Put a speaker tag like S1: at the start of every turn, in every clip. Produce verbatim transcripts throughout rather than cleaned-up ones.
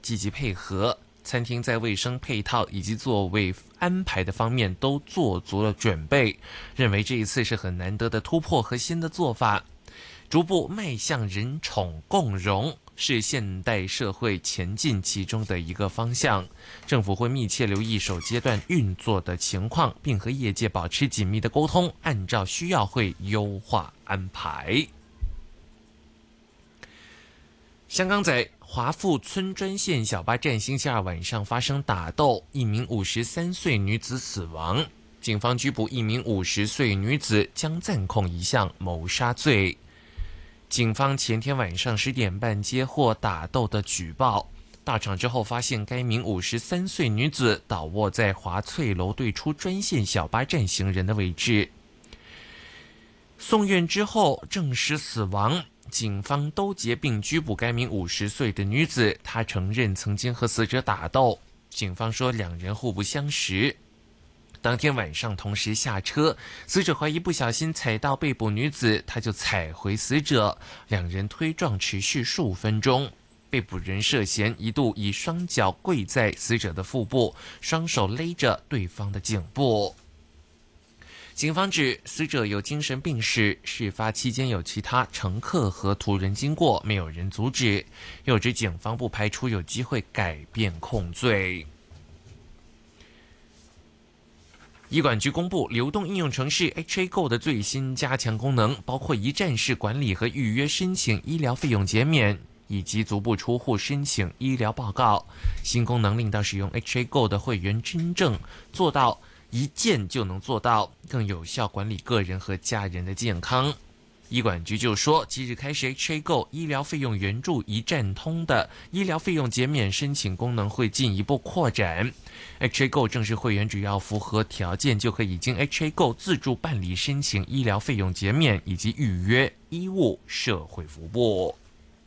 S1: 积极配合，餐厅在卫生配套以及座位安排的方面都做足了准备，认为这一次是很难得的突破和新的做法，逐步迈向人宠共融，是现代社会前进其中的一个方向。政府会密切留意首阶段运作的情况，并和业界保持紧密的沟通，按照需要会优化安排。香港在华富村专线小巴站星期二晚上发生打斗，一名五十三岁女子死亡，警方拘捕一名五十岁女子，将暂控一项谋杀罪。警方前天晚上十点半接获打斗的举报，到场之后发现该名五十三岁女子倒卧在华翠楼对出专线小巴站行人的位置，送院之后证实死亡。警方都结并拘捕该名五十岁的女子，她承认曾经和死者打斗。警方说两人互不相识。当天晚上同时下车，死者怀疑不小心踩到被捕女子，他就踩回死者，两人推撞持续数分钟。被捕人涉嫌一度以双脚跪在死者的腹部，双手勒着对方的颈部。警方指死者有精神病史，事发期间有其他乘客和途人经过，没有人阻止。又指警方不排除有机会改变控罪。医管局公布流动应用程式 H A Go 的最新加强功能，包括一站式管理和预约申请医疗费用减免，以及足不出户申请医疗报告。新功能令到使用 H A Go 的会员真正做到一键就能做到，更有效管理个人和家人的健康。医管局就说，即日开始 H A Go 医疗费用援助一站通的医疗费用减免申请功能会进一步扩展。H A Go 正式会员只要符合条件，就可以经 H A Go 自助办理申请医疗费用减免以及预约医务社会服务。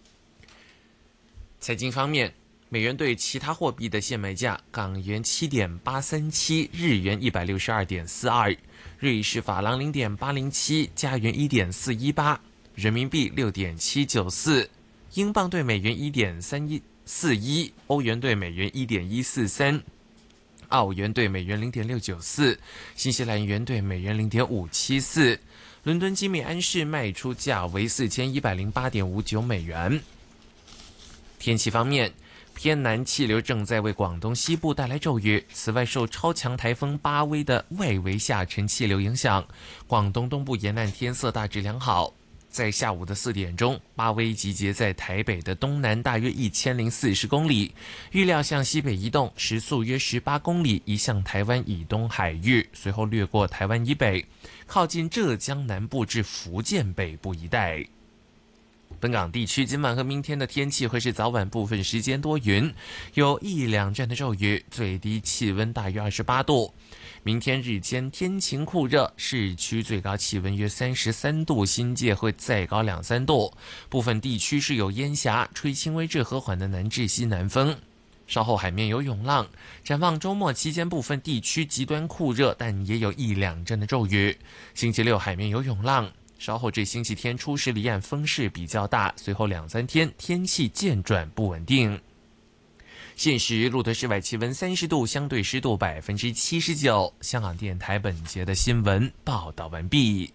S1: 财经方面，美元对其他货币的现买价：港元七点八三七，日元一百六十二点四二，瑞士法郎零点八零七，加元一点四一八，人民币六点七九四，英镑对美元一点三一四一，欧元对美元一点一四三，澳元对美元零点六九四，新西兰元对美元零点五七四。伦敦金每安士卖出价为四千一百零八点五九美元。天气方面，偏南气流正在为广东西部带来骤雨，此外受超强台风巴威的外围下沉气流影响，广东东部沿岸天色大致良好。在下午的四点钟，巴威集结在台北的东南大约一千零四十公里，预料向西北移动，时速约十八公里，移向台湾以东海域，随后掠过台湾以北，靠近浙江南部至福建北部一带。本港地区今晚和明天的天气会是早晚部分时间多云，有一两阵的骤雨，最低气温大约二十八度。明天日间天晴酷热，市区最高气温约三十三度，新界会再高两三度。部分地区是有烟霞，吹轻微至和缓的南至西南风。稍后海面有涌浪。展望周末期间，部分地区极端酷热，但也有一两阵的骤雨。星期六海面有涌浪。稍后至星期天初时离岸风势比较大，随后两三天天气渐转不稳定。现时路的室外气温三十度，相对湿度百分之七十九。香港电台本节的新闻报道完毕。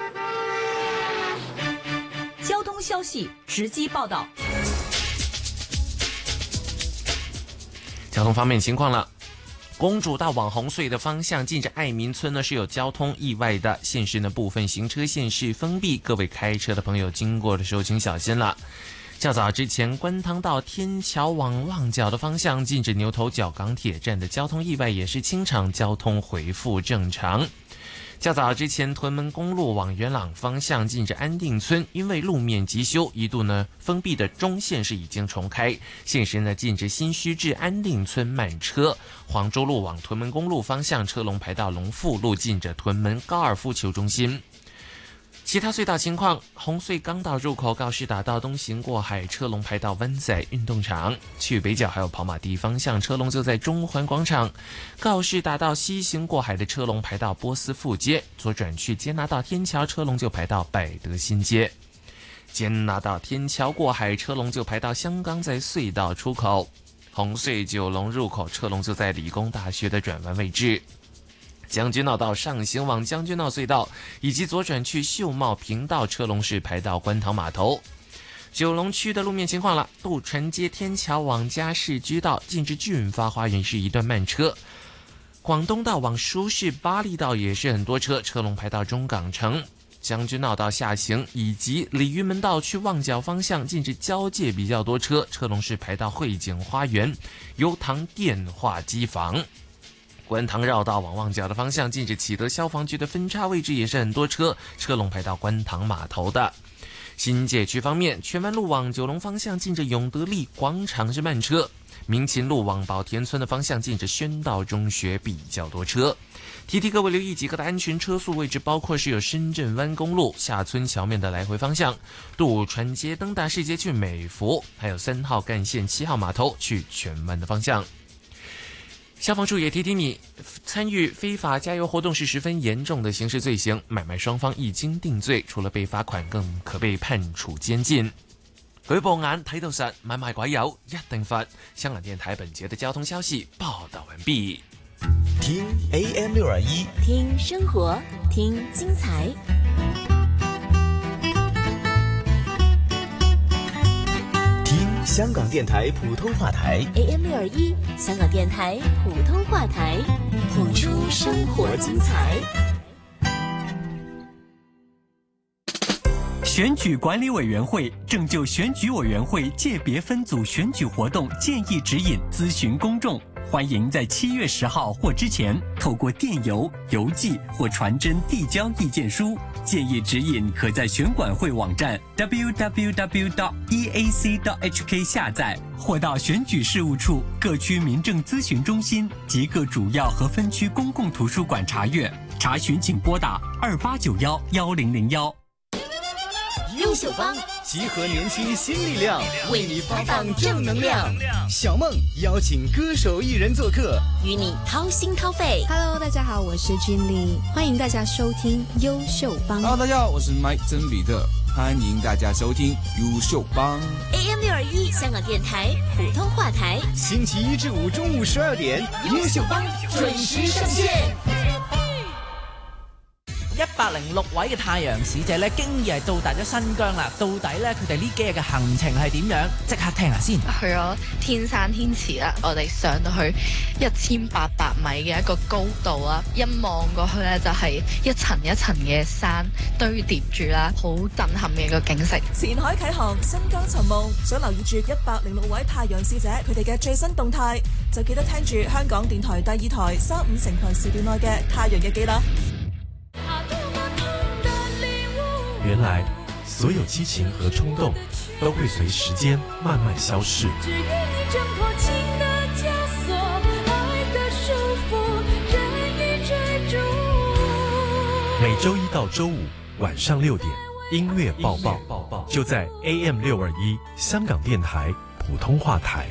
S2: 交通消息直击报道。
S1: 交通方面情况了。公主到网红隧的方向，近着爱民村呢是有交通意外的，现时呢部分行车线是封闭，各位开车的朋友经过的时候请小心了。较早之前，观塘到天桥往旺角的方向，近着牛头角港铁站的交通意外也是清场，交通恢复正常。较早之前，屯门公路往元朗方向近着安定村，因为路面急修，一度呢封闭的中线是已经重开，现时呢近着新墟至安定村慢车。黄州路往屯门公路方向，车龙排到龙富路，近着屯门高尔夫球中心。其他隧道情况，红隧港岛入口告士打道东行过海，车龙排到湾仔运动场，去北角还有跑马地方向，车龙就在中环广场。告士打道西行过海的车龙排到波斯富街，左转去坚拿道天桥，车龙就排到百德新街。坚拿道天桥过海，车龙就排到香港仔隧道出口。 红隧九龙入口车龙就在理工大学的转弯位置。将军澳道上行往将军澳隧道以及左转去秀茂平道车龙是排到观塘码头。九龙区的路面情况了，渡船街天桥往嘉士居道进至俊发花园是一段慢车。广东道往舒适巴利道也是很多车，车龙排到中港城。将军澳道下行以及鲤鱼门道去旺角方向进至交界比较多车，车龙是排到汇景花园、油塘电话机房。观塘绕道往旺角的方向进至启德消防局的分叉位置也是很多车，车龙排到观塘码头的。新界区方面，荃湾路往九龙方向进至永德利广场是慢车，民勤路往宝田村的方向进至宣道中学比较多车。提提各位留意几个的安全车速位置，包括是有深圳湾公路下村桥面的来回方向，渡船街登大世街去美孚，还有三号干线七号码头去荃湾的方向。消防处也提提你，参与非法加油活动是十分严重的刑事罪行，买卖双方一经定罪，除了被罚款，更可被判處監禁。舉報眼睇到實，買賣鬼友一定罰。香港電台本節的交通消息報道完畢。
S3: 聽 A M 六二一，
S2: 听生活，听精彩。
S3: 听香港電台普通話台
S2: A M 六二一，香港電台普通話台，谱出生活精彩。
S4: 选举管理委员会正就选举委员会界别分组选举活动建议指引咨询公众，欢迎在七月十号或之前透过电邮、邮寄或传真递交意见书。建议指引可在选管会网站 double-u double-u double-u 点 e a c 点 h k 下载，或到选举事务处各区民政咨询中心及各主要和分区公共图书馆查阅。查询请拨打二八九幺幺零零幺。
S2: 优秀帮
S3: 集合年轻新力量，
S2: 为你发放正能量。
S3: 小梦邀请歌手艺人做客，
S2: 与你掏心掏肺。
S5: Hello， 大家好，我是君丽，欢迎大家收听优秀帮。
S6: Hello， 大家好，我是麦曾比特，欢迎大家收听优秀帮。
S2: A M 六二一香港电台普通話台，
S3: 星期一至五中午十二點，優秀幫準時上線。
S7: 一百零六位嘅太陽使者咧，經已係到達咗新疆啦。到底咧佢哋呢幾日嘅行程係點樣？即刻聽下先。
S8: 去咗天山天池啦，我哋上到去一千八百米嘅一個高度啦，一望過去咧就係一層一層嘅山堆疊住啦，好震撼嘅一個景色。
S9: 前海啟航，新疆尋夢，想留意住一百零六位太陽使者佢哋嘅最新動態，就記得聽住香港電台第二台三五成群時段內嘅太陽日記啦。
S10: 原來所有激情和衝動都會隨時間慢慢消逝。每周一到周五晚上六點，音樂報報就在 A M 六二一香港電台普通話台。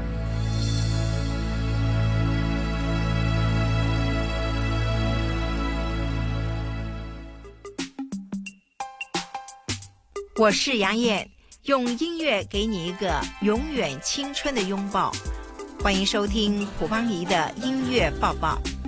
S11: 我是杨燕，用音乐给你一个永远青春的拥抱。欢迎收听普方怡的音乐报报。